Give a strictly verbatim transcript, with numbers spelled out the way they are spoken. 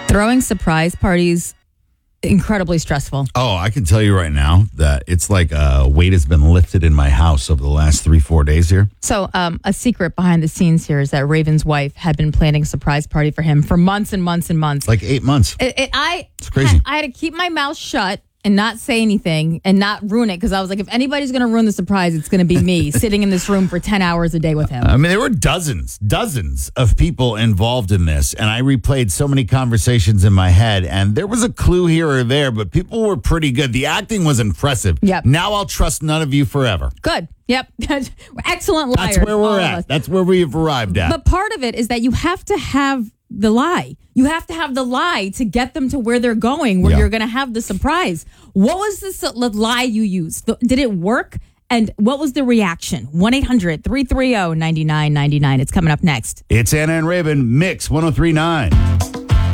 Throwing surprise parties, incredibly stressful. Oh, I can tell you right now that it's like a weight has been lifted in my house over the last three, four days here. So um, a secret behind the scenes here is that Raven's wife had been planning a surprise party for him for months and months and months. Like eight months. It, it, I, it's crazy. I, I had to keep my mouth shut and not say anything and not ruin it because I was like, if anybody's going to ruin the surprise, it's going to be me sitting in this room for ten hours a day with him. I mean, there were dozens, dozens of people involved in this, and I replayed so many conversations in my head, and there was a clue here or there, but people were pretty good. The acting was impressive. Yep. Now I'll trust none of you forever. Good. Yep. Excellent liars. That's where we're at. That's where we've arrived at. But part of it is that you have to have the lie. You have to have the lie to get them to where they're going, where Yeah. you're going to have the surprise. What was this lie you used? Did it work? And what was the reaction? one eight hundred three three zero nine nine nine nine. It's coming up next. It's Anna and Raven, Mix one oh three point nine.